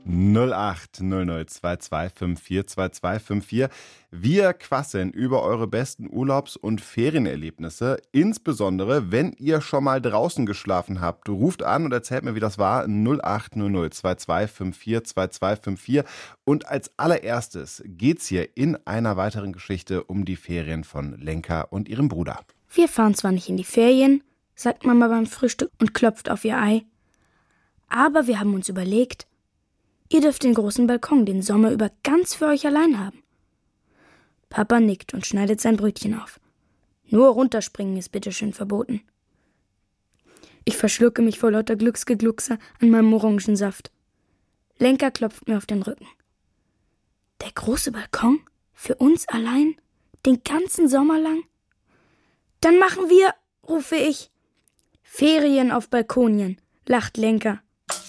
08 00 22 54 22 54. Wir quasseln über eure besten Urlaubs- und Ferienerlebnisse. Insbesondere, wenn ihr schon mal draußen geschlafen habt. Ruft an und erzählt mir, wie das war. 08 00 22 54 22 54. Und als allererstes geht's hier in einer weiteren Geschichte um die Ferien von Lenka und ihrem Bruder. Wir fahren zwar nicht in die Ferien, sagt Mama beim Frühstück und klopft auf ihr Ei. Aber wir haben uns überlegt, ihr dürft den großen Balkon den Sommer über ganz für euch allein haben. Papa nickt und schneidet sein Brötchen auf. Nur runterspringen ist bitteschön verboten. Ich verschlucke mich vor lauter Glücksgegluckse an meinem Orangensaft. Lenka klopft mir auf den Rücken. Der große Balkon? Für uns allein? Den ganzen Sommer lang? Dann machen wir, rufe ich. Ferien auf Balkonien, lacht Lenka.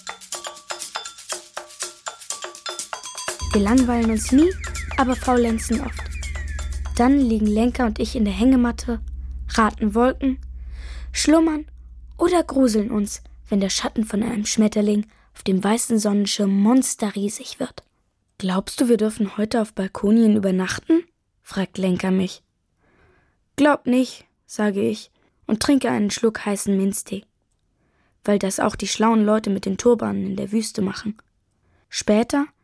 Wir langweilen uns nie, aber faulenzen oft. Dann liegen Lenka und ich in der Hängematte, raten Wolken, schlummern oder gruseln uns, wenn der Schatten von einem Schmetterling auf dem weißen Sonnenschirm monsterriesig wird. Glaubst du, wir dürfen heute auf Balkonien übernachten? Fragt Lenka mich. Glaub nicht, sage ich und trinke einen Schluck heißen Minztee. Weil das auch die schlauen Leute mit den Turbanen in der Wüste machen. Später,